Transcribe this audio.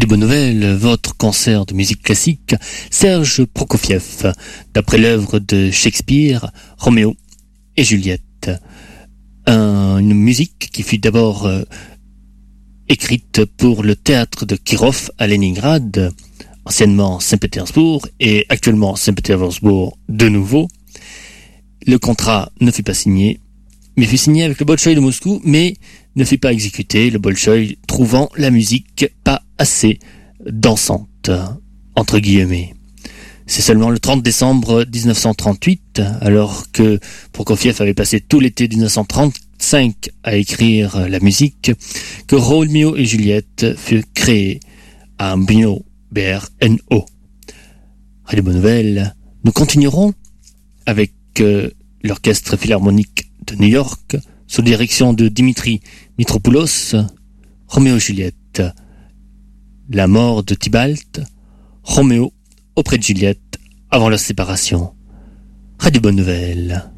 Radio Bonne Nouvelle, votre concert de musique classique, Serge Prokofiev, d'après l'œuvre de Shakespeare, Roméo et Juliette. Une musique qui fut d'abord écrite pour le théâtre de Kirov à Leningrad, anciennement Saint-Pétersbourg et actuellement Saint-Pétersbourg de nouveau. Le contrat ne fut pas signé, mais fut signé avec le Bolchoï de Moscou, mais ne fut pas exécuté, le Bolchoï trouvant la musique pas assez dansante, entre guillemets. C'est seulement le 30 décembre 1938, alors que Prokofiev avait passé tout l'été 1935 à écrire la musique, que Roméo et Juliette furent créés à Brno, B-R-N-O. Radio Bonne Nouvelle, nous continuerons avec l'Orchestre Philharmonique de New York, sous direction de Dimitri Mitropoulos, Roméo et Juliette. La mort de Tybalt, Roméo auprès de Juliette avant leur séparation. Radio Bonne Nouvelle.